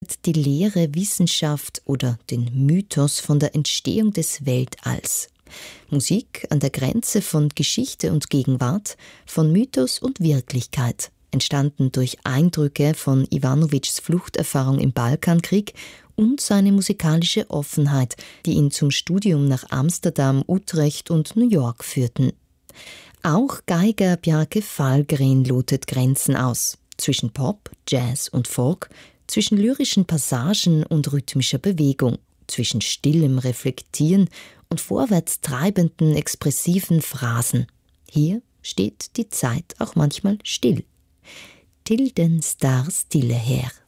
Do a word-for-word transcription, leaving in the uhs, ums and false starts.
unterscheidet die Lehre Wissenschaft oder den Mythos von der Entstehung des Weltalls. Musik an der Grenze von Geschichte und Gegenwart, von Mythos und Wirklichkeit, entstanden durch Eindrücke von Ivanovics Fluchterfahrung im Balkankrieg und seine musikalische Offenheit, die ihn zum Studium nach Amsterdam, Utrecht und New York führten. Auch Geiger Bjarke Fahlgren lotet Grenzen aus, zwischen Pop, Jazz und Folk, zwischen lyrischen Passagen und rhythmischer Bewegung, zwischen stillem Reflektieren und vorwärts treibenden, expressiven Phrasen. Hier steht die Zeit auch manchmal still. Till den star stille her.